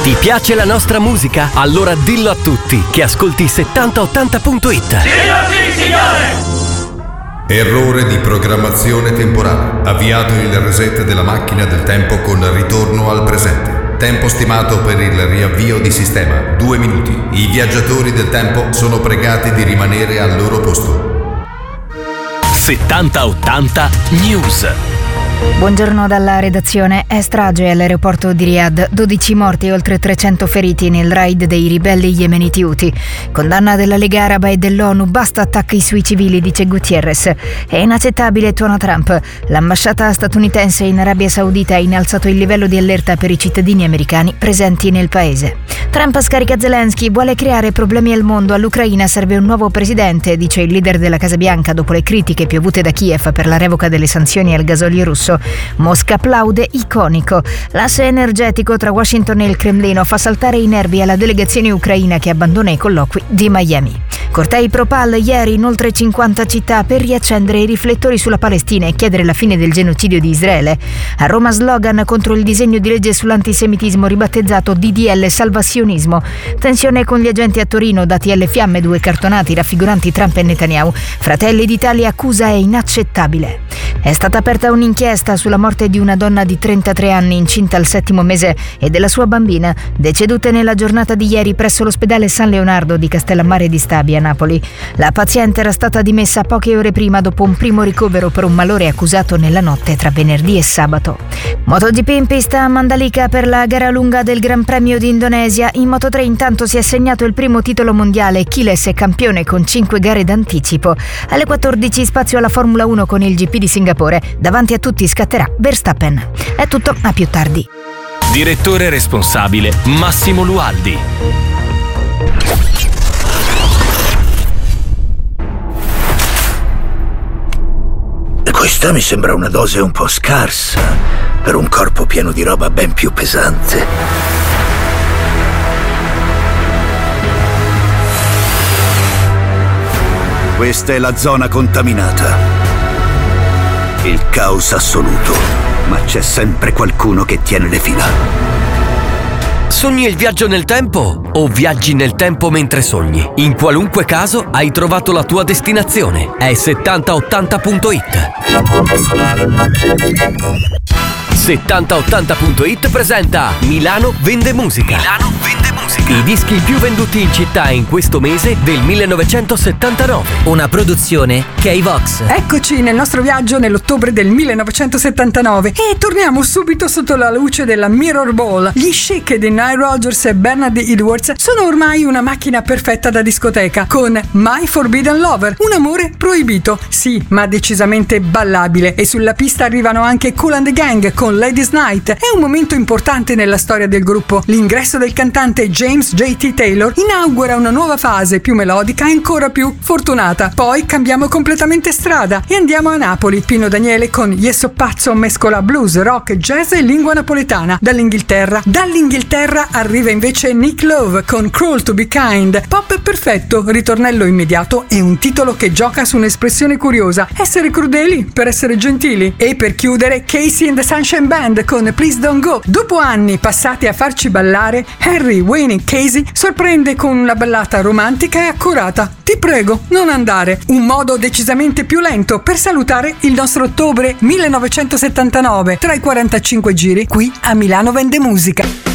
Ti piace la nostra musica? Allora dillo a tutti che ascolti 7080.it. Sì, signore! Errore di programmazione temporale. Avviato il reset della macchina del tempo con ritorno al presente. Tempo stimato per il riavvio di sistema 2 minuti. I viaggiatori del tempo sono pregati di rimanere al loro posto. 7080 News. Buongiorno dalla redazione. È strage all'aeroporto di Riyadh, 12 morti e oltre 300 feriti nel raid dei ribelli yemeniti Houthi. Condanna della Lega Araba e dell'ONU, basta attacchi sui civili, dice Gutierrez. È inaccettabile, tuona Trump. L'ambasciata statunitense in Arabia Saudita ha innalzato il livello di allerta per i cittadini americani presenti nel paese. Trump scarica Zelensky, vuole creare problemi al mondo, all'Ucraina serve un nuovo presidente, dice il leader della Casa Bianca dopo le critiche piovute da Kiev per la revoca delle sanzioni al gasolio russo. Mosca applaude, iconico. L'asse energetico tra Washington e il Cremlino fa saltare i nervi alla delegazione ucraina che abbandona i colloqui di Miami. Cortei pro-Pal ieri in oltre 50 città per riaccendere i riflettori sulla Palestina e chiedere la fine del genocidio di Israele. A Roma slogan contro il disegno di legge sull'antisemitismo ribattezzato DDL Salvazionismo. Tensione con gli agenti a Torino, dati alle fiamme 2 cartonati raffiguranti Trump e Netanyahu. Fratelli d'Italia accusa è inaccettabile. È stata aperta un'inchiesta sulla morte di una donna di 33 anni incinta al 7° mese e della sua bambina, decedute nella giornata di ieri presso l'ospedale San Leonardo di Castellammare di Stabia, Napoli. La paziente era stata dimessa poche ore prima dopo un primo ricovero per un malore accusato nella notte tra venerdì e sabato. MotoGP in pista a Mandalika per la gara lunga del Gran Premio di Indonesia. In Moto3 intanto si è assegnato il primo titolo mondiale. Kiles è campione con 5 gare d'anticipo. Alle 14 spazio alla Formula 1 con il GP di Singapore. Davanti a tutti scatterà Verstappen. È tutto, a più tardi. Direttore responsabile Massimo Lualdi. Questa mi sembra una dose un po' scarsa per un corpo pieno di roba ben più pesante. Questa è la zona contaminata. Il caos assoluto, ma c'è sempre qualcuno che tiene le fila. Sogni il viaggio nel tempo o viaggi nel tempo mentre sogni? In qualunque caso hai trovato la tua destinazione. È 7080.it. 7080.it presenta Milano vende musica. Milano vende musica. I dischi più venduti in città in questo mese del 1979. Una produzione K-Vox. Eccoci nel nostro viaggio nell'ottobre del 1979 e torniamo subito sotto la luce della Mirror Ball. Gli Chic di Nile Rodgers e Bernard Edwards sono ormai una macchina perfetta da discoteca con My Forbidden Lover, un amore proibito. Sì, ma decisamente ballabile. E sulla pista arrivano anche Kool and the Gang con Ladies Night. È un momento importante nella storia del gruppo. L'ingresso del cantante James J.T. Taylor inaugura una nuova fase più melodica e ancora più fortunata. Poi cambiamo completamente strada e andiamo a Napoli. Pino Daniele con Yeso Pazzo mescola blues, rock, jazz e lingua napoletana. Dall'Inghilterra arriva invece Nick Love con Cruel to be Kind. Pop perfetto, ritornello immediato e un titolo che gioca su un'espressione curiosa: essere crudeli per essere gentili. E per chiudere Casey and the Sunshine Band con Please Don't Go. Dopo anni passati a farci ballare, Harry, Wayne e Casey sorprende con una ballata romantica e accurata. Ti prego, non andare. Un modo decisamente più lento per salutare il nostro ottobre 1979 tra i 45 giri qui a Milano Vende Musica.